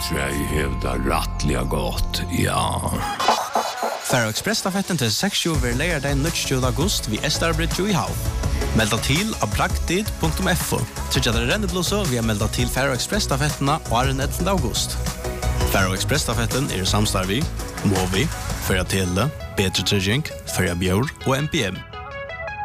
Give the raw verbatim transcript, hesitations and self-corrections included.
Sverige hävdar rattliga gott, ja. Faro Express-stafetten til seks over leierdagen tjuende august vid Estarbridge i Hav. Melda til av bragtid punktum f o. Trykker dere renneblåse via melda til Faro Express-stafettene og er den ellevte august. Faro Express-stafetten er samstarv i Movi, Førja Tele, Betre Trygging, Førja Bjør og M P M.